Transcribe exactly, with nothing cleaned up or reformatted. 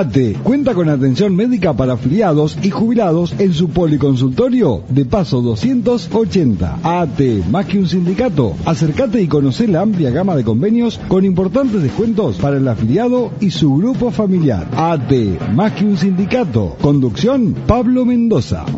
ATE cuenta con atención médica para afiliados y jubilados en su policonsultorio de Paso doscientos ochenta. ATE, más que un sindicato. Acércate y conoce la amplia gama de convenios con importantes descuentos para el afiliado y su grupo familiar. ATE, más que un sindicato. Conducción, Pablo Mendoza.